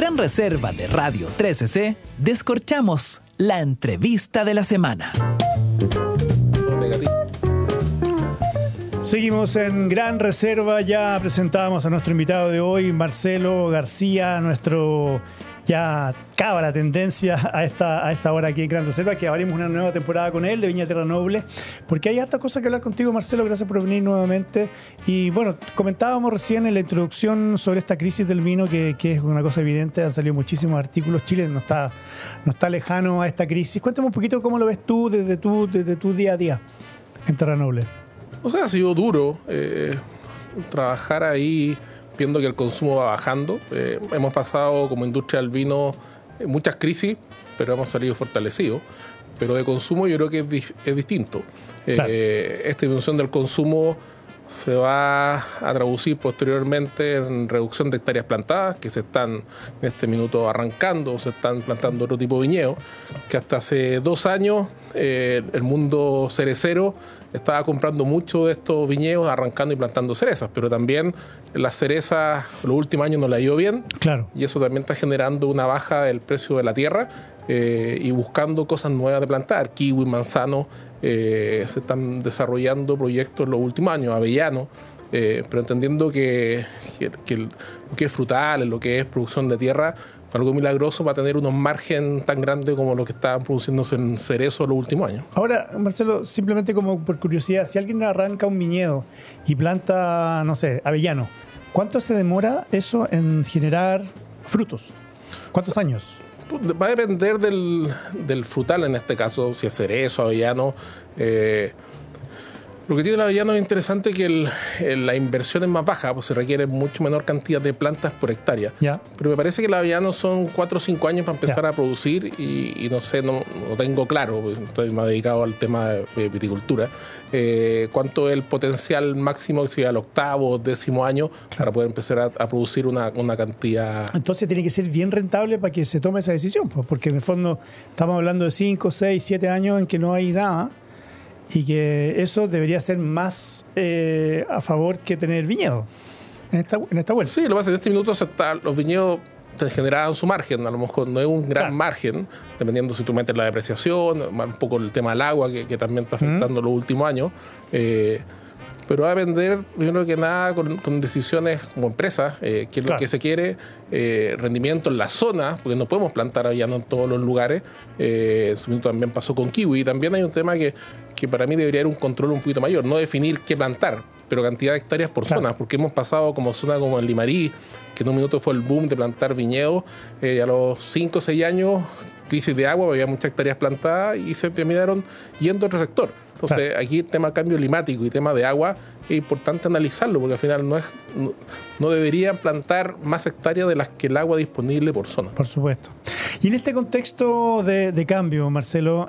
Gran Reserva de Radio 13C, descorchamos la entrevista de la semana. Seguimos en Gran Reserva, ya presentábamos a nuestro invitado de hoy, Marcelo García, nuestro ya cabra tendencia a esta hora aquí en Gran Reserva, que abrimos una nueva temporada con él de Viña Terra Noble, porque hay hartas cosas que hablar contigo, Marcelo. Gracias por venir nuevamente. Y bueno, comentábamos recién en la introducción sobre esta crisis del vino, que es una cosa evidente. Han salido muchísimos artículos. Chile no está lejano a esta crisis. Cuéntame un poquito cómo lo ves tú desde tu día a día en Terra Noble. O sea, ha sido duro trabajar ahí viendo que el consumo va bajando. Hemos pasado como industria del vino muchas crisis, pero hemos salido fortalecidos. Pero de consumo yo creo que es distinto. Claro. Esta disminución del consumo se va a traducir posteriormente en reducción de hectáreas plantadas, que se están en este minuto arrancando, se están plantando otro tipo de viñedo, que hasta hace 2 años el mundo cerecero estaba comprando mucho de estos viñedos, arrancando y plantando cerezas, pero también las cerezas los últimos años no le ha ido bien. Claro. Y eso también está generando una baja del precio de la tierra y buscando cosas nuevas de plantar, kiwi, manzano. Se están desarrollando proyectos en los últimos años, avellano, pero entendiendo que lo que es frutal, lo que es producción de tierra, algo milagroso va a tener unos márgenes tan grandes como lo que estaban produciéndose en cerezo en los últimos años. Ahora, Marcelo, simplemente como por curiosidad, si alguien arranca un viñedo y planta, no sé, avellano, ¿cuánto se demora eso en generar frutos? ¿Cuántos años? Va a depender del frutal en este caso, si es cerezo, avellano. Lo que tiene el avellano es interesante que la inversión es más baja, pues se requiere mucho menor cantidad de plantas por hectárea. Yeah. Pero me parece que el avellano son 4 o 5 años para empezar a producir y no sé, no tengo claro, estoy más dedicado al tema de viticultura, cuánto es el potencial máximo que sea al 8º o 10º año para poder empezar a producir una cantidad. Entonces tiene que ser bien rentable para que se tome esa decisión, porque en el fondo estamos hablando de 5, 6, 7 años en que no hay nada. Y que eso debería ser más a favor que tener viñedo en esta vuelta. Sí, lo que pasa es que en este minuto los viñedos te generaban su margen. A lo mejor no es un gran margen, dependiendo si tú metes la depreciación, un poco el tema del agua que también está afectando los últimos años. Pero va a depender, primero que nada, con decisiones como empresa, qué es lo que se quiere, rendimiento en la zona, porque no podemos plantar avellano en todos los lugares. En su momento también pasó con kiwi. También hay un tema que para mí debería haber un control un poquito mayor, no definir qué plantar, pero cantidad de hectáreas por zonas, porque hemos pasado como zona como el Limarí, que en un minuto fue el boom de plantar viñedos, a los 5 o 6 años, crisis de agua, había muchas hectáreas plantadas y se terminaron yendo a otro sector. Entonces, aquí el tema de cambio climático y tema de agua es importante analizarlo, porque al final no deberían plantar más hectáreas de las que el agua disponible por zona. Por supuesto. Y en este contexto de cambio, Marcelo,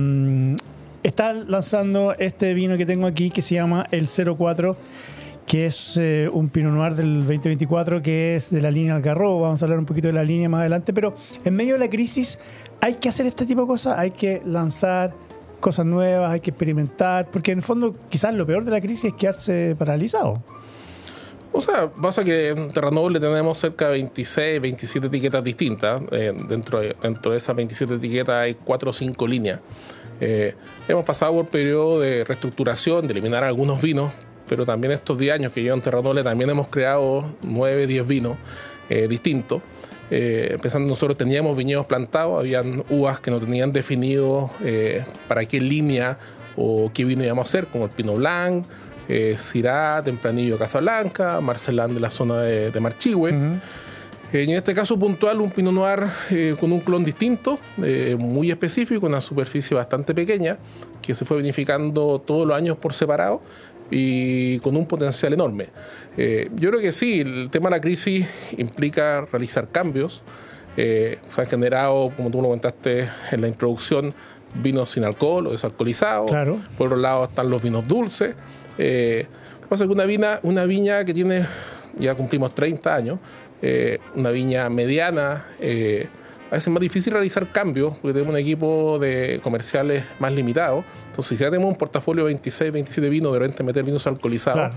está lanzando este vino que tengo aquí que se llama el 04, que es un Pinot Noir del 2024, que es de la línea Algarrobo. Vamos a hablar un poquito de la línea más adelante, pero en medio de la crisis hay que hacer este tipo de cosas, hay que lanzar cosas nuevas, hay que experimentar, porque en el fondo quizás lo peor de la crisis es quedarse paralizado. O sea, pasa que en Terra Noble tenemos cerca de 26, 27 etiquetas distintas. Dentro de esas 27 etiquetas hay 4 o 5 líneas. Hemos pasado por periodo de reestructuración, de eliminar algunos vinos, pero también estos 10 años que llevo en Terra Noble también hemos creado 9, 10 vinos distintos. Pensando, nosotros teníamos viñedos plantados, habían uvas que no tenían definido para qué línea o qué vino íbamos a hacer, como el Pinot Blanc, Syrah, Tempranillo, Casablanca, Marcelán de la zona de Marchihue. Y en este caso puntual, un Pinot Noir con un clon distinto, muy específico, una superficie bastante pequeña, que se fue vinificando todos los años por separado y con un potencial enorme. Yo creo que sí, el tema de la crisis implica realizar cambios. Se han generado, como tú lo comentaste en la introducción, vinos sin alcohol o desalcoholizados. Claro. Por otro lado están los vinos dulces. Lo que pasa es que una viña que tiene, ya cumplimos 30 años, una viña mediana, a veces es más difícil realizar cambios porque tenemos un equipo de comerciales más limitado. Entonces, si ya tenemos un portafolio de 26, 27 vinos, de repente meter vinos alcoholizados,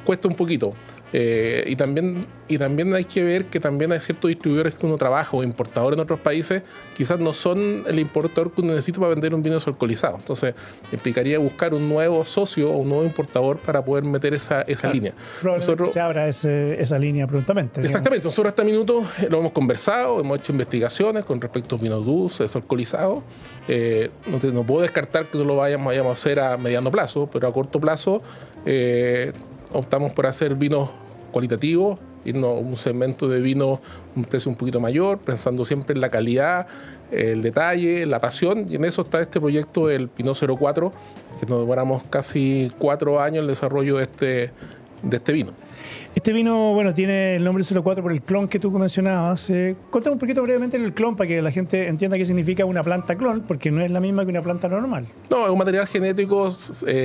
cuesta un poquito. Y también hay que ver que también hay ciertos distribuidores que uno trabaja o importadores en otros países, quizás no son el importador que uno necesita para vender un vino desalcoholizado. Entonces, implicaría buscar un nuevo socio o un nuevo importador para poder meter esa línea. Probablemente se abra esa línea prontamente. Exactamente. Nosotros hasta este minuto lo hemos conversado, hemos hecho investigaciones con respecto a vinos dulces, desalcoholizados. No puedo descartar que no lo vayamos a hacer a mediano plazo, pero a corto plazo optamos por hacer vinos cualitativo, irnos a un segmento de vino un precio un poquito mayor, pensando siempre en la calidad, el detalle, la pasión, y en eso está este proyecto del Pinot 04, que nos demoramos casi 4 años en el desarrollo de este vino. Este vino, bueno, tiene el nombre 04 por el clon que tú mencionabas. Cuéntame un poquito brevemente el clon para que la gente entienda qué significa una planta clon, porque no es la misma que una planta normal. No, es un material genético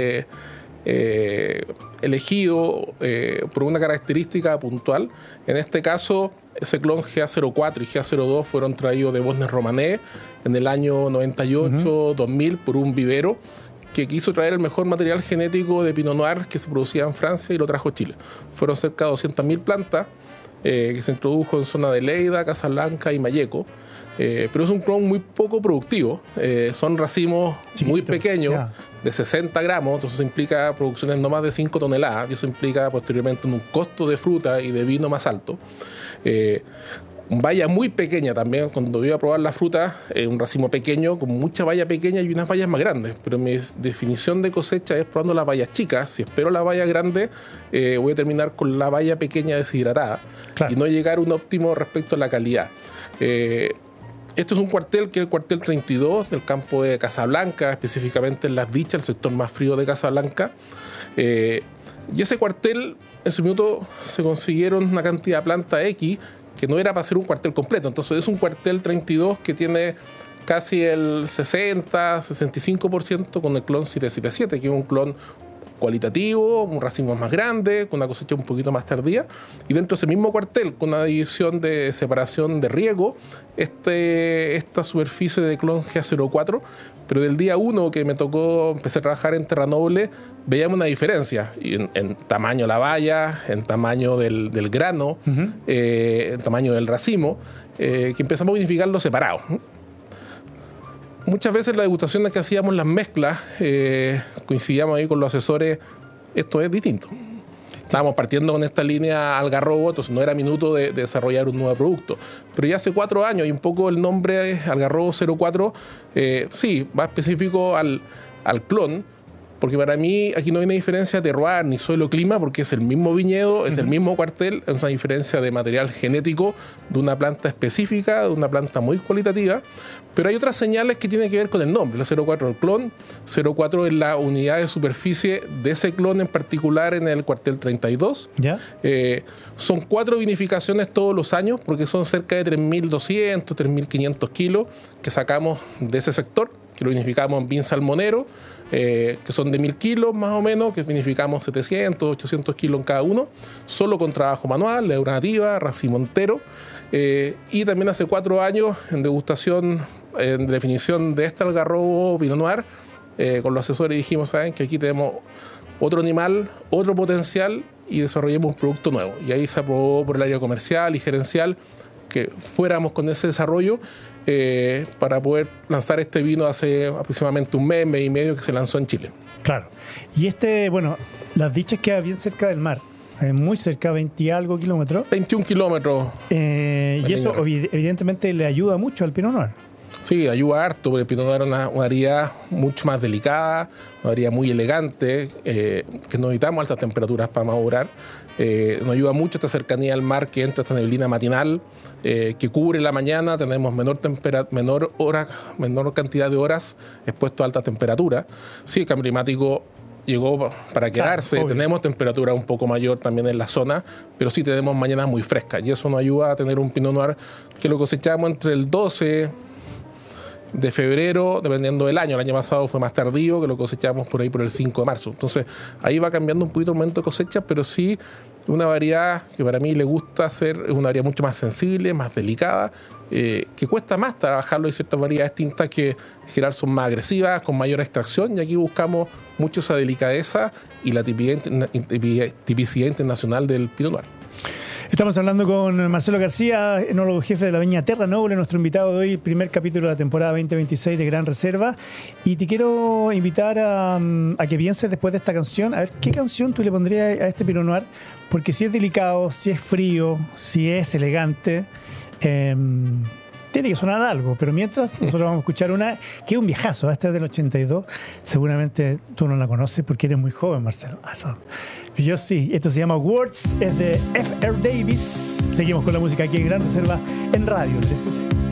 elegido por una característica puntual. En este caso, ese clon GA04 y GA02 fueron traídos de Bosnes Romanée en el año 98, 2000 por un vivero que quiso traer el mejor material genético de Pinot Noir que se producía en Francia y lo trajo a Chile. Fueron cerca de 200.000 plantas que se introdujo en zona de Lleida, Casablanca y Malleco. Pero es un clon muy poco productivo. Son racimos muy pequeños, de 60 gramos, entonces implica producciones no más de 5 toneladas, y eso implica posteriormente un costo de fruta y de vino más alto. Valla muy pequeña también, cuando voy a probar la fruta, un racimo pequeño, con mucha valla pequeña y unas vallas más grandes, pero mi definición de cosecha es probando las vallas chicas. Si espero la valla grande, voy a terminar con la valla pequeña deshidratada, y no llegar a un óptimo respecto a la calidad. Esto es un cuartel que es el cuartel 32 del campo de Casablanca, específicamente en Las Dichas, el sector más frío de Casablanca. Y ese cuartel, en su minuto, se consiguieron una cantidad de planta X que no era para hacer un cuartel completo. Entonces es un cuartel 32 que tiene casi el 60-65% con el clon 777, que es un clon cualitativo, un racimo más grande, con una cosecha un poquito más tardía, y dentro de ese mismo cuartel, con una división de separación de riego, esta superficie de clon GA04, pero del día 1 que me tocó empecé a trabajar en Terranoble, veíamos una diferencia en tamaño de la valla, en tamaño del grano, en tamaño del racimo, que empezamos a unificarlo separado. Muchas veces las degustaciones que hacíamos, las mezclas, coincidíamos ahí con los asesores, esto es distinto. Estábamos partiendo con esta línea Algarrobo, entonces no era minuto de desarrollar un nuevo producto. Pero ya hace 4 años, y un poco el nombre Algarrobo 04, sí, va específico al clon, porque para mí aquí no hay una diferencia de terroir ni suelo-clima, porque es el mismo viñedo, es el mismo cuartel, es una diferencia de material genético de una planta específica, de una planta muy cualitativa, pero hay otras señales que tienen que ver con el nombre. La 04 el clon, 04 es la unidad de superficie de ese clon en particular en el cuartel 32. ¿Ya? Son 4 vinificaciones todos los años, porque son cerca de 3.200, 3.500 kilos que sacamos de ese sector, que lo vinificamos en vin salmonero, que son de 1.000 kilos más o menos, que vinificamos 700, 800 kilos en cada uno, solo con trabajo manual, levadura nativa, racimo entero. Y también hace 4 años en degustación, en definición de este Algarrobo Pinot Noir, con los asesores dijimos, ¿saben? Que aquí tenemos otro animal, otro potencial, y desarrollemos un producto nuevo. Y ahí se aprobó por el área comercial y gerencial que fuéramos con ese desarrollo para poder lanzar este vino hace aproximadamente un mes y medio que se lanzó en Chile. Claro. Y bueno, Las Dichas queda bien cerca del mar, muy cerca, 20 y algo kilómetros. 21 kilómetros. Y eso evidentemente le ayuda mucho al Pinot Noir. Sí, ayuda harto, porque el Pinot Noir es una variedad mucho más delicada, una variedad muy elegante, que no necesitamos altas temperaturas para madurar. Nos ayuda mucho esta cercanía al mar, que entra esta neblina matinal, que cubre la mañana, tenemos menor cantidad de horas expuestos a alta temperatura. Sí, el cambio climático llegó para quedarse, tenemos temperatura un poco mayor también en la zona, pero sí tenemos mañanas muy frescas, y eso nos ayuda a tener un Pinot Noir que lo cosechamos entre el 12 de febrero, dependiendo del año. El año pasado fue más tardío, que lo cosechamos por ahí por el 5 de marzo. Entonces, ahí va cambiando un poquito el momento de cosecha, pero sí una variedad que para mí le gusta ser, es una variedad mucho más sensible, más delicada, que cuesta más trabajarlo. Hay ciertas variedades tintas que en general son más agresivas, con mayor extracción, y aquí buscamos mucho esa delicadeza y la tipicidad internacional del Pinot Noir. Estamos hablando con Marcelo García, enólogo jefe de la viña Terra Noble, nuestro invitado de hoy, el primer capítulo de la temporada 2026 de Gran Reserva. Y te quiero invitar a que pienses después de esta canción, a ver qué canción tú le pondrías a este Pinot Noir, porque si es delicado, si es frío, si es elegante, tiene que sonar algo. Pero mientras, nosotros vamos a escuchar una que es un viejazo, esta es del 82, seguramente tú no la conoces porque eres muy joven, Marcelo. Yo sí, esto se llama Words, es de F.R. Davis. Seguimos con la música aquí en Gran Reserva en Radio 3C.